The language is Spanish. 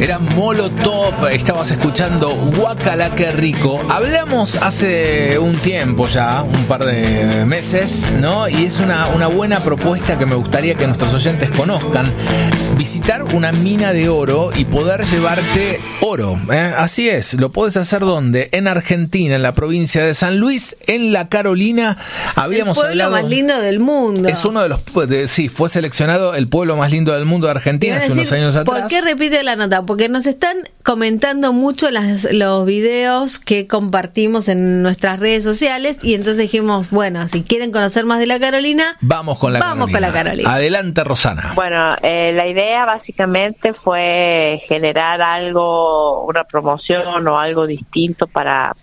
Era Molotov, estabas escuchando Guacala qué rico. Hablamos hace un tiempo ya, un par de meses, ¿no? Y es una buena propuesta que me gustaría que nuestros oyentes conozcan. Visitar una mina de oro y poder llevarte oro, ¿eh? Así es, lo podés hacer ¿dónde? En Argentina, en la provincia de San Luis, en La Carolina. Habíamos hablado. El pueblo más lindo del mundo. Es uno de los, sí, fue seleccionado el pueblo más lindo del mundo de Argentina hace unos años atrás. ¿Por qué repite la nota? Porque nos están comentando mucho los videos que compartimos en nuestras redes sociales y entonces dijimos, bueno, si quieren conocer más de La Carolina, vamos con la Carolina. Adelante, Rosana. Bueno, la idea básicamente fue generar algo, una promoción o algo distinto para